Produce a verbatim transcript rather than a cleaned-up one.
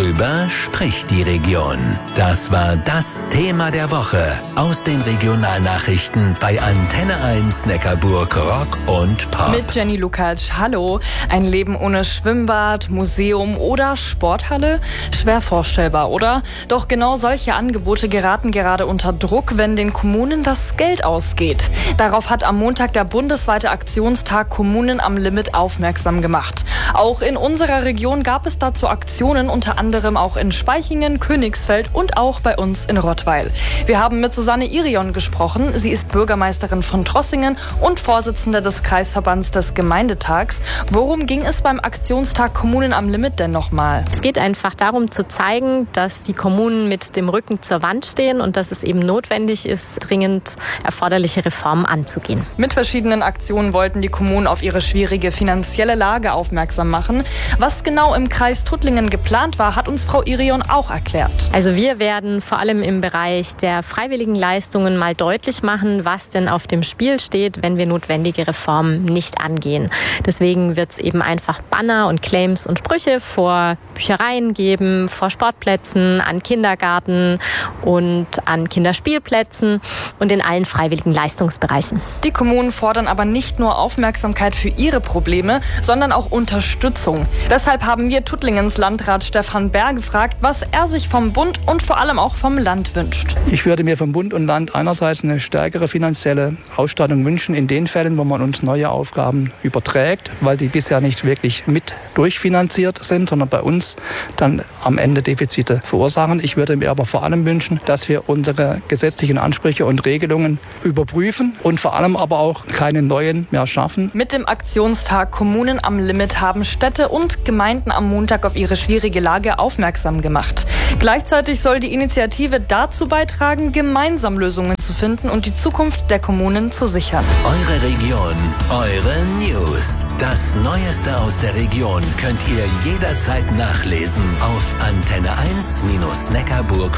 Worüber spricht die Region? Das war das Thema der Woche aus den Regionalnachrichten bei Antenne eins Neckarburg Rock und Pop. Mit Jenny Lukacs. Hallo. Ein Leben ohne Schwimmbad, Museum oder Sporthalle? Schwer vorstellbar, oder? Doch genau solche Angebote geraten gerade unter Druck, wenn den Kommunen das Geld ausgeht. Darauf hat am Montag der bundesweite Aktionstag Kommunen am Limit aufmerksam gemacht. Auch in unserer Region gab es dazu Aktionen, unter anderem auch in Spaichingen, Königsfeld und auch bei uns in Rottweil. Wir haben mit Susanne Irion gesprochen. Sie ist Bürgermeisterin von Trossingen und Vorsitzende des Kreisverbands des Gemeindetags. Worum ging es beim Aktionstag Kommunen am Limit denn nochmal? Es geht einfach darum zu zeigen, dass die Kommunen mit dem Rücken zur Wand stehen und dass es eben notwendig ist, dringend erforderliche Reformen anzugehen. Mit verschiedenen Aktionen wollten die Kommunen auf ihre schwierige finanzielle Lage aufmerksam machen. Was genau im Kreis Tuttlingen geplant war, hat uns Frau Irion auch erklärt. Also wir werden vor allem im Bereich der freiwilligen Leistungen mal deutlich machen, was denn auf dem Spiel steht, wenn wir notwendige Reformen nicht angehen. Deswegen wird es eben einfach Banner und Claims und Sprüche vor Büchereien geben, vor Sportplätzen, an Kindergarten und an Kinderspielplätzen und in allen freiwilligen Leistungsbereichen. Die Kommunen fordern aber nicht nur Aufmerksamkeit für ihre Probleme, sondern auch Unterstützung. Deshalb haben wir Tuttlingens Landrat Stefan Bär gefragt, was er sich vom Bund und vor allem auch vom Land wünscht. Ich würde mir vom Bund und Land einerseits eine stärkere finanzielle Ausstattung wünschen in den Fällen, wo man uns neue Aufgaben überträgt, weil die bisher nicht wirklich mit durchfinanziert sind, sondern bei uns dann am Ende Defizite verursachen. Ich würde mir aber vor allem wünschen, dass wir unsere gesetzlichen Ansprüche und Regelungen überprüfen und vor allem aber auch keine neuen mehr schaffen. Mit dem Aktionstag Kommunen am Limit haben Städte und Gemeinden am Montag auf ihre schwierige Lage aufmerksam gemacht. Gleichzeitig soll die Initiative dazu beitragen, gemeinsam Lösungen zu finden und die Zukunft der Kommunen zu sichern. Eure Region, eure News. Das Neueste aus der Region könnt ihr jederzeit nachlesen auf antenne eins Neckarburg.